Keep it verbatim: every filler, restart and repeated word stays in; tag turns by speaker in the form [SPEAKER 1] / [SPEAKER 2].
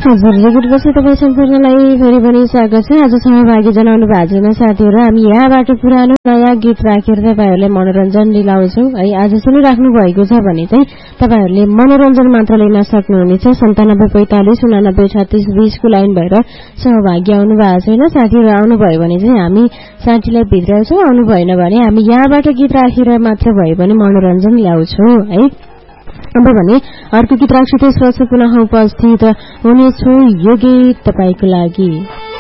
[SPEAKER 1] हजुर रेडियोपछि तपाईँ सम्पूर्णलाई फेरि पनि स्वागत छ। आज सहभागी जनाउनु भएको छैन साथीहरू। हामी यहाँबाट पुरानो नयाँ गीत राखेर तपाईँहरूलाई मनोरञ्जन दिलाउँछौँ है। आज सुनिराख्नु भएको छ भने चाहिँ तपाईँहरूले मनोरञ्जन मात्र लिन सक्नुहुनेछ। सन्तानब्बे पैंतालिस उनानब्बे छत्तीस बीसको लाइन भएर सहभागी आउनु भएको छैन। साथीहरू आउनुभयो भने चाहिँ हामी साथीलाई भित्राउँछौँ, आउनु भएन भने हामी यहाँबाट गीत राखेर मात्र भए पनि मनोरञ्जन ल्याउँछौँ है। अब भने अर्को गीत राख्छु त्यसपछि पुनः उपस्थित हुनेछु। यो गीत तपाईँको लागि।